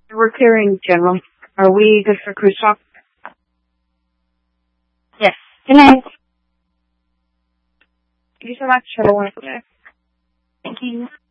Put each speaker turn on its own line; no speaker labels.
We're clearing general. Are we good for cruise talk?
Yes.
Good night. Thank you so much. Have a wonderful day.
Thank you.